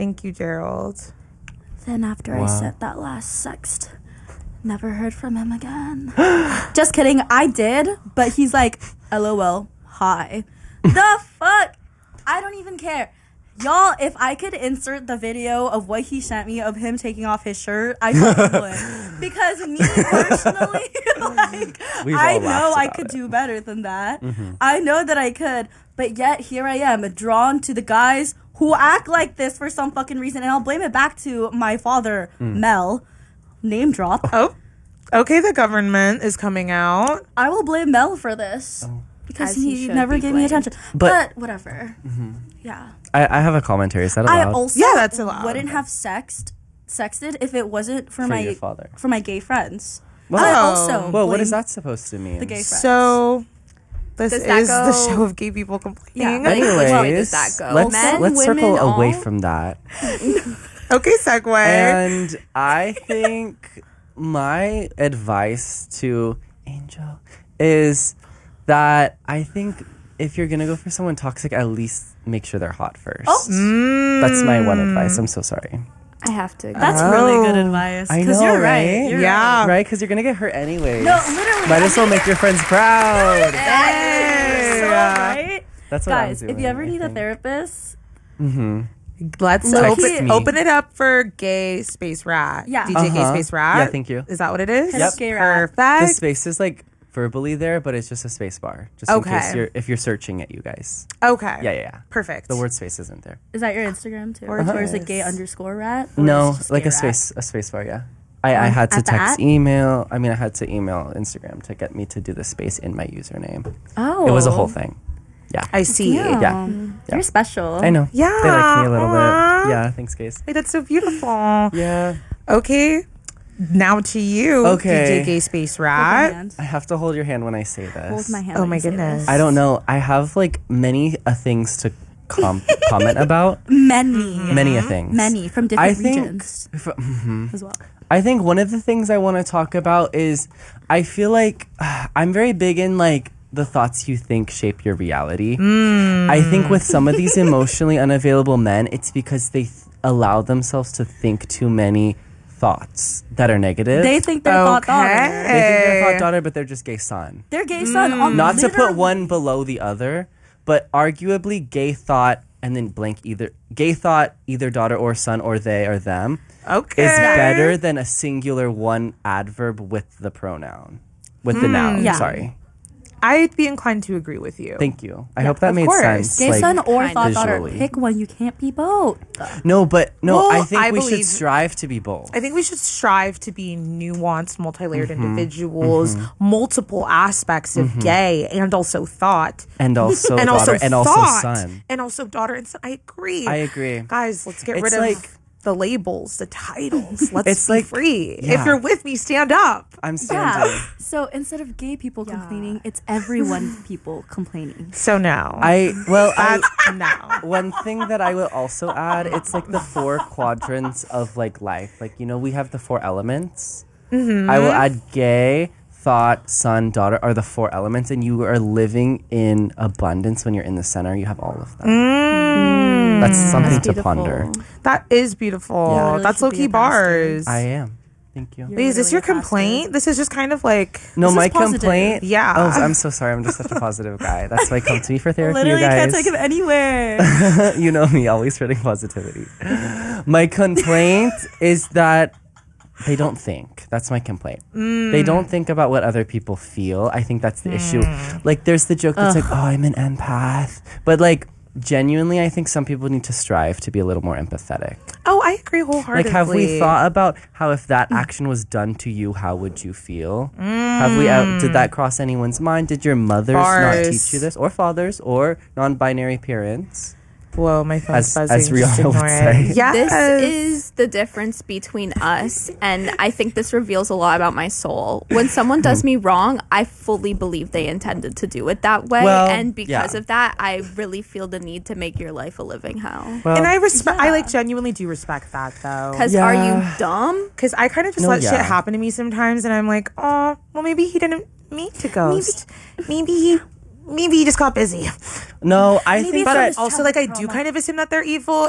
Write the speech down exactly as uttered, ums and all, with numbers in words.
Thank you, Gerald. Then after Wow. I sent that last sext, never heard from him again. Just kidding. I did, but he's like, LOL, hi. The fuck? I don't even care. Y'all, if I could insert the video of what he sent me of him taking off his shirt, I fucking would. Because me personally, like, We've I all know laughed I about could it. do better than that. Mm-hmm. I know that I could, but yet here I am, drawn to the guys who act like this for some fucking reason, and I'll blame it back to my father, Mm. Mel. Name drop. Oh, okay. The government is coming out. I will blame Mel for this. Oh. Because As he he should never be gave me blamed. attention. But- But, whatever. Yeah. I, I have a commentary. Is that I allowed? also Yeah, that's allowed. wouldn't have sexted sexted if it wasn't for, For my your father. for my gay friends. Well, I Oh. also well, what blame is that supposed to mean? the gay friends. So this Does that is the go- show of gay people complaining. Yeah. Anyways, Which way does that go? let's Men, let's women, circle away all? from that. Okay, segue. And I think my advice to Angel is that I think if you're gonna go for someone toxic, at least make sure they're hot first. Oh. That's my one advice. I'm so sorry. I have to. That's Oh. really good advice. I Because know, you're right. right? You're Yeah. Right? Because you're gonna get hurt anyways. No, literally. Might as well make your friends proud. Right. So right. That's what I'm Guys, doing. if you ever I need a think. therapist, Mm-hmm. Let's Look, open he- open it up for Gay Space Rat. Yeah. D J Gay Uh-huh. Space Rat. Yeah, thank you. Is that what it is? Yep. Gay Rat. The Perfect. space is like verbally there, but it's just a space bar. Just in Okay. case you're if you're searching it, you guys. Okay. Yeah, yeah, yeah. Perfect. The word space isn't there. is that your Instagram too? Uh-huh. Or is it gay underscore rat? Or No, is it just like gay a rat? space a space bar, yeah. I, I Um, had to at the text at? email. I mean I had to email Instagram to get me to do the space in my username. Oh. It was a whole thing. Yeah. I see. Yeah. Yeah. You're special. I know. Yeah. They like me a little Aw. bit. Yeah, thanks guys. Wait, that's so beautiful. Yeah. Okay. Now to you, Okay. D J Gay Space Hold my Rat. hand. I have to hold your hand when I say this. Hold my hand. Oh when my you say goodness. this. I don't know. I have like many uh, things to com- comment about. Many. Many a things. Many from I different think regions if- mhm. as well. I think one of the things I want to talk about is I feel like uh, I'm very big in like the thoughts you think shape your reality. I think with some of these emotionally unavailable men, it's because they th- allow themselves to think too many thoughts that are negative. They think they're thought daughter. They think they're thought daughter, but they're just gay son. They're gay son. On Not to put literally- one below the other, but arguably gay thought and then blank either gay thought either daughter or son or they or them Okay. is better than a singular one adverb with the pronoun. With the noun, Yeah. sorry. I'd be inclined to agree with you. Thank you. I hope that of made course. sense. Gay like, son or kind thought of daughter. visually. Pick one. You can't be both. no, but no, Well, I think I we should believe- strive to be both. I think we should strive to be nuanced, multi-layered Mm-hmm. individuals, multiple aspects of gay, and also thought, and also and daughter also and also thought, son. and also daughter and son. I agree. I agree. Guys, let's get It's rid like- of the labels, the titles. Let's It's be like- free. yeah. If you're with me, stand up. I'm standing. Yeah. So instead of gay people complaining, it's everyone people complaining. So no, I well I I no. one thing that I will also add, it's like the four quadrants of like life. Like, you know, we have the four elements. Mm-hmm. I will add gay, thought, son, daughter are the four elements, and you are living in abundance when you're in the center. You have all of them. Mm. That's something That's to beautiful. ponder. That is beautiful. Yeah. Really That's should low be key a pastor. bars. I am. Thank you. You're Wait, is this really your a pastor. complaint? This is just kind of like No, This my is positive. complaint. Yeah. Oh, I'm so sorry. I'm just such a positive guy. That's why come to me for therapy, Literally you guys. can't take him anywhere. You know me, always spreading positivity. My complaint is that they don't think. That's my complaint. They don't think about what other people feel. I think that's the issue. Like, there's the joke that's like, oh, I'm an empath. But, like, genuinely, I think some people need to strive to be a little more empathetic. Oh, I agree wholeheartedly. Like, have we thought about how if that action was done to you, how would you feel? Have we? Uh, did that cross anyone's mind? Did your mothers not Bars. teach you this, or fathers, or non-binary parents? Whoa, my phone's As- buzzing. as Just Rihanna would ignore say. it. Yes. This is the difference between us, and I think this reveals a lot about my soul. When someone does me wrong, I fully believe they intended to do it that way, Well, and because yeah. of that, I really feel the need to make your life a living hell. Well, and I respect. I yeah. like genuinely do respect that though. Because Yeah. are you dumb? Because I kind of just No, let yeah. shit happen to me sometimes, and I'm like, oh, well, maybe he didn't mean to ghost. Maybe, maybe he, maybe he just got busy. no, I Maybe think it's But from I his also, like, I childhood do trauma. kind of assume that they're evil